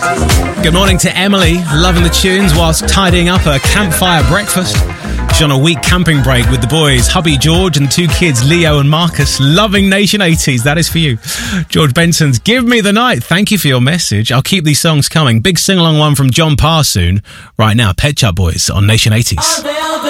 Good morning to Emily, loving the tunes whilst tidying up her campfire breakfast. She's on a week camping break with the boys, hubby George and 2 kids, Leo and Marcus, loving Nation 80s. That is for you. George Benson's Give Me the Night. Thank you for your message. I'll keep these songs coming. Big sing-along one from John Parr soon. Right now, Pet Shop Boys on Nation 80s.